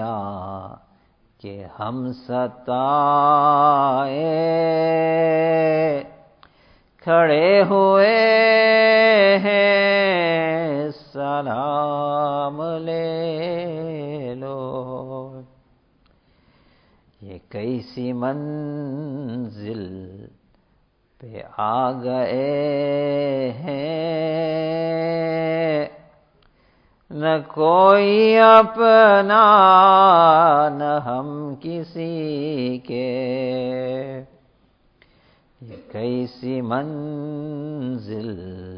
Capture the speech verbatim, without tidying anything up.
दुनिया के हम सताए, खड़े हुए हैं सलाम ले लो। ये कैसी मंजिल पे आ गए हैं, न कोई अपना न हम किसी के। ये कैसी मंजिल